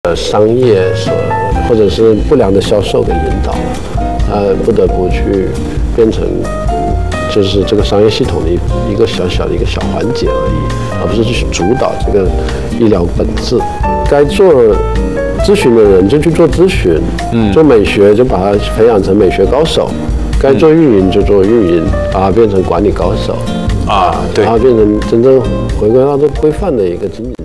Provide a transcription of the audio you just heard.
商业或者是不良的销售给引导，不得不去变成就是这个商业系统的一个小小的环节而已，而不是去主导这个医疗本质。该做咨询的人就去做咨询，做美学就把它培养成美学高手，该做运营就做运营，把它变成管理高手，对，然后变成真正回归到这规范的一个经济。